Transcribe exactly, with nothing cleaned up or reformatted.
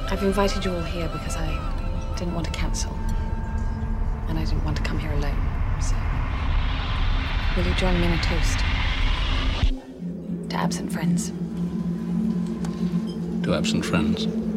I've invited you all here because I didn't want to cancel. And I didn't want to come here alone, so... Will you join me in a toast? To absent friends. To absent friends?